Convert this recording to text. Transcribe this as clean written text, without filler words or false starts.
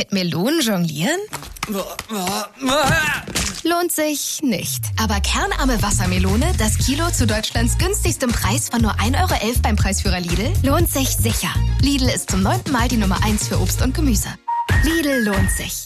Mit Melonen jonglieren? Lohnt sich nicht. Aber kernarme Wassermelone, das Kilo zu Deutschlands günstigstem Preis von nur 1,11 € beim Preisführer Lidl, lohnt sich sicher. Lidl ist zum 9. Mal die Nummer 1 für Obst und Gemüse. Lidl lohnt sich.